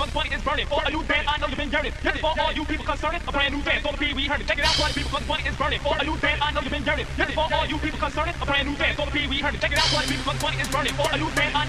cause money is burning. For a new band, I know you've been yearning. This is for all you people concerning a brand new band. So the Pee Wee Herman. Check it out, party people, cause money is burning. For a new band, I know you've been yearning. This is for all you people concerning a brand new band. So the Pee Wee Herman. Check it out, party people, cause money is burning. For a new band, I